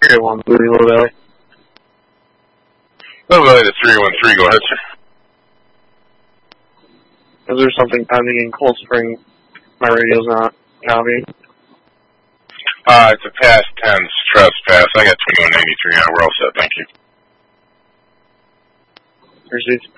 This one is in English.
301 Booty Low Valley. Low Valley to 313, go ahead, sir. Is there something pending in Cold Spring? My radio's not copying. It's a past tense trespass. I got 2193 on. We're all set, thank you. Received.